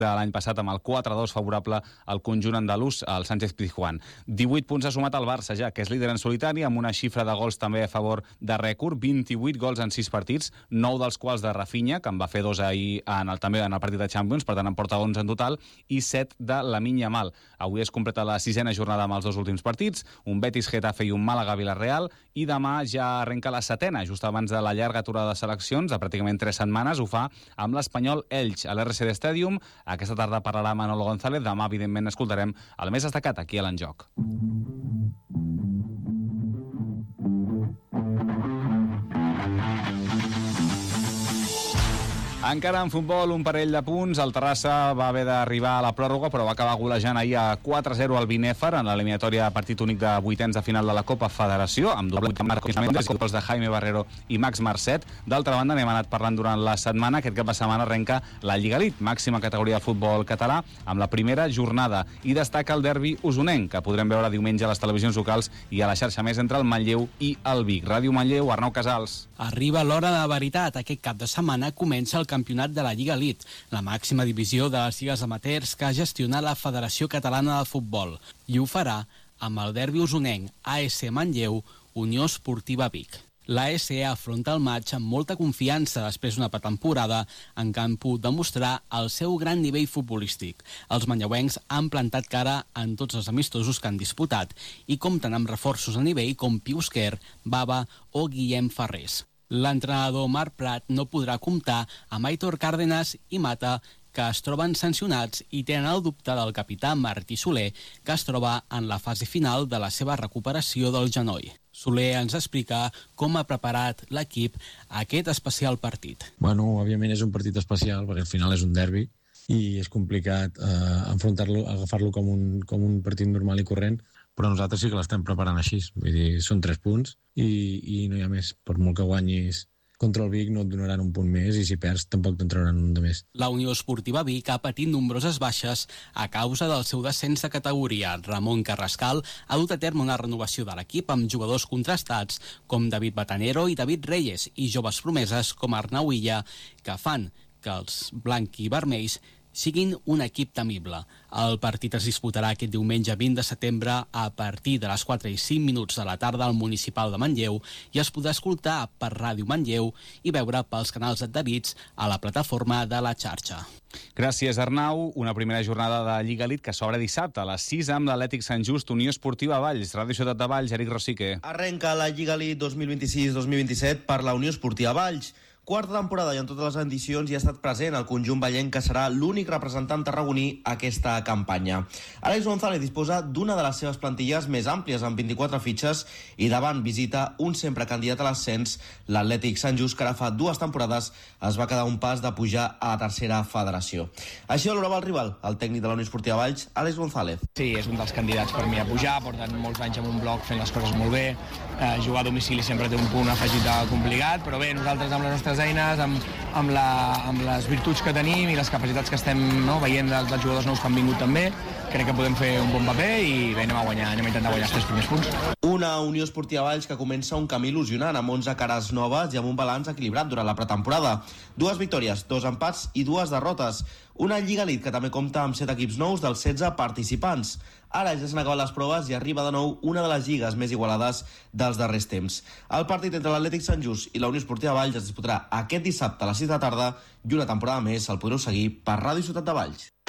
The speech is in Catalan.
de l'any passat amb el 4-2 favorable al conjunt andalús, al Sánchez Pizjuán. 18 punts ha sumat el Barça ja, que és líder en solitari, amb una xifra de gols també a favor de rècord, 28 gols en 6 partits, 9 dels quals de Rafinha, que en va fer 2 ahir també en el partit de Champions, per tant en porta 11 en total, i 7 de Lamine Yamal. Avui es completa la 6ª jornada amb els 2 últims partits, un Betis-Getafe i un Màlaga-Villarreal, i demà ja arrenca la 7ª, just abans de la llarga aturada de seleccions, de pràcticament 3 setmanes, ho fa amb l'Espanyol Elx a l'RCD Stadium. Aquesta tarda parlarà Manolo González, demà evidentment escoltarem el més destacat aquí a l'Enjoc. Encara en futbol, un parell de punts. El Terrassa va haver d'arribar a la pròrroga, però va acabar golejant ahir a 4-0 al Binèfar en l'eliminatòria de partit únic de vuitens de final de la Copa Federació, amb doble de Marcos Mendes, gols de Jaime Barrero i Max Marcet. D'altra banda, n'hem anat parlant durant la setmana. Aquest cap de setmana arrenca la Lliga Elite, màxima categoria de futbol català, amb la primera jornada. I destaca el derbi usonenc, que podrem veure diumenge a les televisions locals i a la xarxa més entre el Manlleu i el Vic. Ràdio Manlleu, Arnau Casals. Arriba l'hora de veritat. Aquest cap de setmana comença el campionat de la Lliga Elite, la màxima divisió de les lligues amateurs que gestiona la Federació Catalana de Futbol, i ho farà amb el derbi usonenc AS Manlleu, Unió Esportiva Vic. L'ASE afronta el maig amb molta confiança després d'una pretemporada en què han pogut demostrar el seu gran nivell futbolístic. Els manlleuencs han plantat cara en tots els amistosos que han disputat i compten amb reforços a nivell com Pius Quer, Baba o Guillem Ferrés. L'entrenador Marc Prat no podrà comptar amb Aitor Cárdenas i Mata, que es troben sancionats, i tenen el dubte del capità Martí Soler, que es troba en la fase final de la seva recuperació del genoll. Soler ens explica com ha preparat l'equip aquest especial partit. Bueno, òbviament és un partit especial perquè al final és un derbi i és complicat enfrontar-lo, agafar-lo com un partit normal i corrent, però nosaltres sí que l'estem preparant així. Vull dir, són 3 punts i no hi ha més. Per molt que guanyis contra el Vic no et donaran un punt més i si perds tampoc te'n trauran un de més. La Unió Esportiva Vic ha patit nombroses baixes a causa del seu descens de categoria. Ramon Carrascal ha dut a terme una renovació de l'equip amb jugadors contrastats com David Batanero i David Reyes i joves promeses com Arnau Illa, que fan que els blanc-i-vermells siguin un equip temible. El partit es disputarà aquest diumenge 20 de setembre a partir de les 4:05 de la tarda al Municipal de Manlleu i es podrà escoltar per Ràdio Manlleu i veure pels canals adherits a la plataforma de la xarxa. Gràcies, Arnau. Una primera jornada de Lliga Elite que s'obre dissabte a les 6 amb l'Atlètic Sant Just, Unió Esportiva Valls. Ràdio Ciutat de Valls, Eric Rosique. Arrenca la Lliga Elite 2026-2027 per la Unió Esportiva Valls. Quarta temporada i en totes les edicions hi ha estat present el conjunt vallenc, que serà l'únic representant tarragoní a aquesta campanya. Àlex González disposa d'una de les seves plantilles més àmplies, amb 24 fitxes, i davant visita un sempre candidat a l'ascens, l'Atlètic Sant Just, que ara fa 2 temporades es va quedar un pas de pujar a la tercera federació. Així valorava el rival, el tècnic de la Unió Esportiva Valls, Àlex González. Sí, és un dels candidats per mi a pujar, porten molts anys amb un bloc fent les coses molt bé, jugar a domicili sempre té un punt afegit complicat, però bé, nosaltres amb les nostres eines, amb les virtuts que tenim i les capacitats que estem veient dels jugadors nous que han vingut també, crec que podem fer un bon paper i bé, anem a intentar guanyar els 3 primers punts. Una Unió Esportiva Valls que comença un camí il·lusionant amb 11 cares noves i amb un balanç equilibrat durant la pretemporada. 2 victòries, 2 empats i 2 derrotes. Una Lliga Elite que també compta amb 7 equips nous dels 16 participants. Ara ja s'han acabat les proves i arriba de nou una de les lligues més igualades dels darrers temps. El partit entre l'Atlètic Sant Just i la Unió Esportiva Valls es disputarà aquest dissabte a les 6 de la tarda i una temporada més el podreu seguir per Ràdio Ciutat de Valls.